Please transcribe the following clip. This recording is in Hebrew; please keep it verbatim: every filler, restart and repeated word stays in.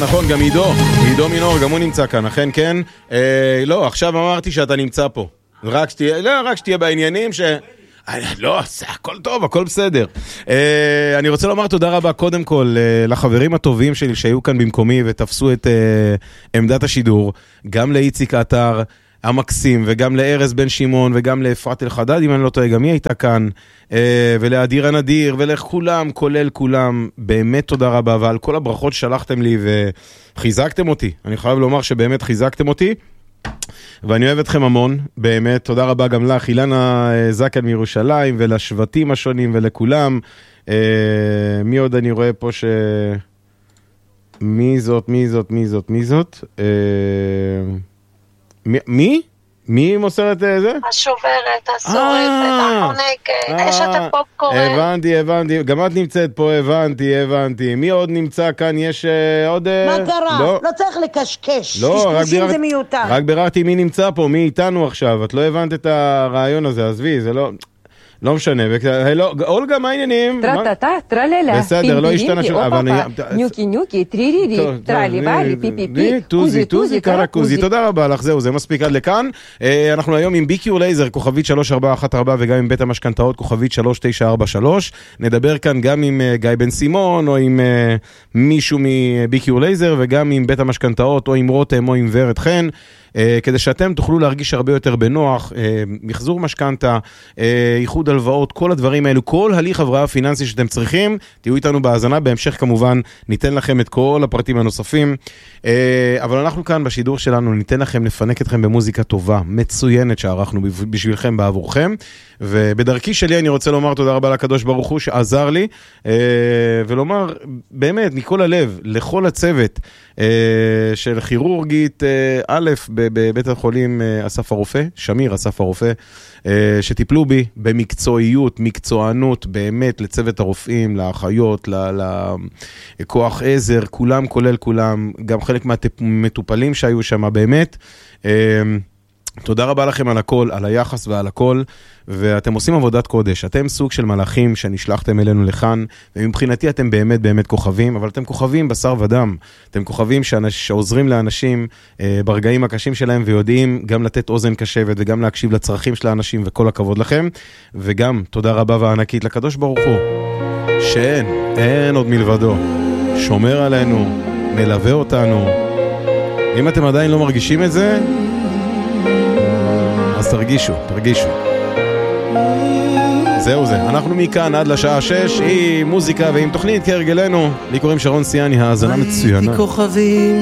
נכון, גם עידו, עידו מינור, גם הוא נמצא כאן, אכן כן. אה, לא, עכשיו אמרתי שאתה נמצא פה. רק שתהיה, לא, רק שתהיה בעניינים ש... לא, הכל טוב, הכל בסדר. אה, אני רוצה לומר תודה רבה קודם כל אה, לחברים הטובים שלי שהיו כאן במקומי ותפסו את אה, עמדת השידור, גם לאיציק אתר המקסים, וגם לארז בן שמעון, וגם לאפרת אלחדד, אם אני לא טועה, גם היא הייתה כאן, ולאדיר הנדיר, ולכולם, כולל כולם, באמת תודה רבה, ועל כל הברכות שלחתם לי, וחיזקתם אותי. אני חייב לומר שבאמת חיזקתם אותי, ואני אוהב אתכם המון, באמת, תודה רבה גם לך, אילנה זקן מירושלים, ולשבטים השונים, ולכולם. מי עוד אני רואה פה ש... מי זאת, מי זאת, מי זאת, מי זאת? מי? מי מוסרת זה? השוברת, השורפת, החונקת, אשת הפופקורן. הבנתי, הבנתי. גם את נמצאת פה, הבנתי, הבנתי. מי עוד נמצא כאן? יש עוד... מה קרה? לא צריך לקשקש. לא, זה מיותר. רק ביררתי מי נמצא פה, מי איתנו עכשיו. את לא הבנת את הרעיון הזה, עזבי, זה לא... לא משנה, אולגה, מה העניינים? טרטטה, טרללה, בסדר, לא השתנה שם, אבל... ניוקי ניוקי, טרירירי, טרליבלי, פיפיפי, טוזי, טוזי, קרקוזי, תודה רבה לך, זהו, זה מספיק עד לכאן. אנחנו היום עם ביקיור לייזר, כוכבית שלוש ארבע אחת ארבע, וגם עם בית המשכנתאות, כוכבית שלוש תשע ארבע שלוש. נדבר כאן גם עם גיא בן סימון, או עם מישהו מביקיור לייזר, וגם עם בית המשכנתאות, או עם רותם, או עם ורד חן. כדי שאתם תוכלו להרגיש הרבה יותר בנוח, מחזור משכנתה, איחוד הלוואות, כל הדברים האלו, כל הליך הבראה פיננסי שאתם צריכים, תהיו איתנו בהאזנה, בהמשך כמובן ניתן לכם את כל הפרטים הנוספים, אבל אנחנו כאן בשידור שלנו ניתן לכם, נפנק אתכם במוזיקה טובה, מצוינת שערכנו בשבילכם בעבורכם, ובדרכי שלי אני רוצה לומר תודה רבה לקדוש ברוך הוא שעזר לי, ולומר באמת מכל הלב, לכל הצוות של כירורגית א' בבית החולים אסף הרופא, שמיר אסף הרופא, שטיפלו בי במקצועיות, מקצוענות, באמת לצוות הרופאים, לאחיות, לכוח עזר, כולם כולל כולם, גם חלק מהמטופלים שהיו שם באמת. תודה רבה לכם על הכל, על היחס ועל הכל, ואתם עושים עבודת קודש. אתם סוג של מלאכים שנשלחתם אלינו לכאן, ומבחינתי אתם באמת באמת כוכבים, אבל אתם כוכבים בשר ודם. אתם כוכבים שאנש, שעוזרים לאנשים אה, ברגעים הקשים שלהם, ויודעים גם לתת אוזן קשבת, וגם להקשיב לצרכים של האנשים, וכל הכבוד לכם. וגם תודה רבה וענקית לקדוש ברוך הוא, שאין, אין עוד מלבדו. שומר עלינו, מלווה אותנו. אם אתם עדיין לא מרגישים את זה, אז תרגישו, תרגישו. זהו זה, אנחנו מכאן עד לשעה שש עם מוזיקה ועם תוכנית כהרגלנו. לי קוראים שרון סיאני, האזנה מצוינה.